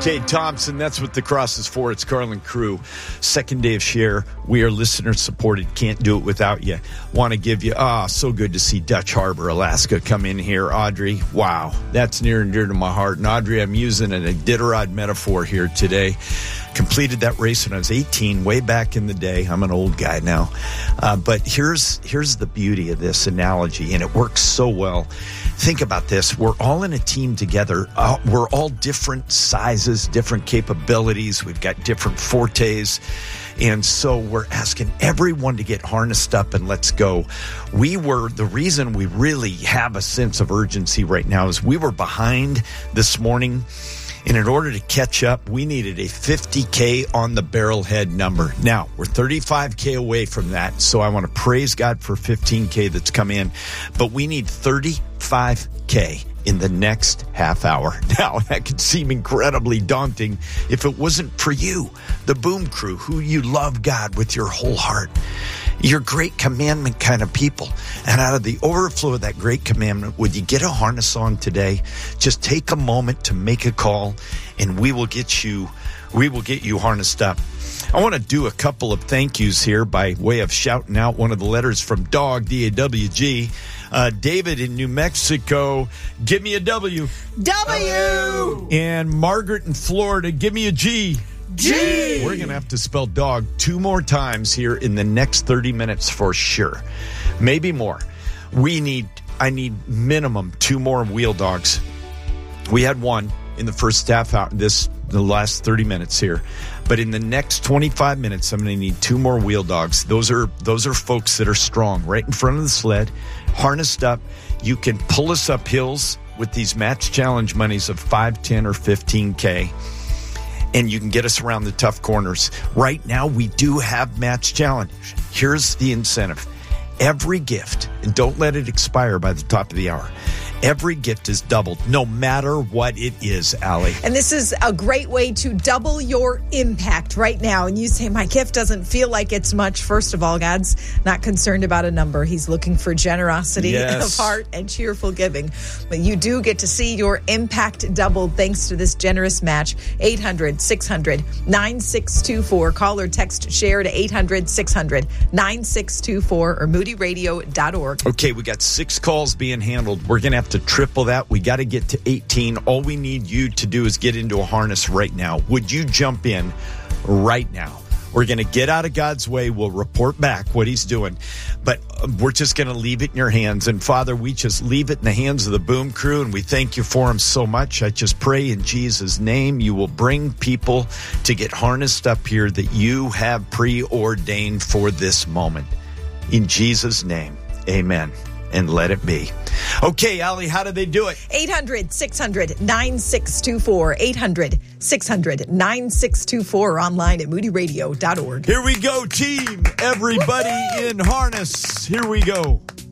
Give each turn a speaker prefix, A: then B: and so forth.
A: Jay Thompson, that's what the cross is for. It's Carlin Crew. Second day of Share. We are listener supported. Can't do it without you. Want to give you, so good to see Dutch Harbor, Alaska come in here. Audrey, wow, that's near and dear to my heart. And Audrey, I'm using an Iditarod metaphor here today. Completed that race when I was 18, way back in the day. I'm an old guy now. But here's the beauty of this analogy, and it works so well. Think about this. We're all in a team together. We're all different sizes, different capabilities. We've got different fortes. And so we're asking everyone to get harnessed up and let's go. The reason we really have a sense of urgency right now is we were behind this morning. And in order to catch up, we needed a 50K on the barrelhead number. Now, we're 35K away from that, so I want to praise God for 15K that's come in. But we need 35K in the next half hour. Now, that could seem incredibly daunting if it wasn't for you, the Boom Crew, who you love God with your whole heart. You're great commandment kind of people. And out of the overflow of that great commandment, would you get a harness on today? Just take a moment to make a call, and we will get you harnessed up. I want to do a couple of thank yous here by way of shouting out one of the letters from Dog, D-A-W-G. David in New Mexico, give me a W.
B: W!
A: And Margaret in Florida, give me a G.
B: G!
A: We're going to have to spell dog 2 more times here in the next 30 minutes for sure. Maybe more. I need minimum 2 more wheel dogs. We had 1 in the first half hour, the last 30 minutes here. But in the next 25 minutes, I'm going to need 2 more wheel dogs. Those are folks that are strong, right in front of the sled, harnessed up. You can pull us up hills with these match challenge monies of 5, 10, or 15K. And you can get us around the tough corners. Right now, we do have match challenge. Here's the incentive. Every gift, and don't let it expire by the top of the hour, every gift is doubled, no matter what it is, Allie.
B: And this is a great way to double your impact right now. And you say, my gift doesn't feel like it's much. First of all, God's not concerned about a number. He's looking for generosity of heart and cheerful giving. But you do get to see your impact doubled thanks to this generous match. 800-600-9624. Call or text share to 800-600-9624 or moodyradio.org.
A: Okay, we got 6 calls being handled. We're going to have to triple that. We got to get to 18. All we need you to do is get into a harness right now. Would you jump in right now? We're going to get out of God's way. We'll report back what he's doing. But we're just going to leave it in your hands. And Father, we just leave it in the hands of the Boom Crew, and we thank you for them so much. I just pray in Jesus' name you will bring people to get harnessed up here that you have preordained for this moment. In Jesus' name, amen. And let it be. Okay, Allie, how do they do it?
B: 800-600-9624. 800-600-9624 or online at moodyradio.org.
A: Here we go, team. Everybody in harness. Here we go.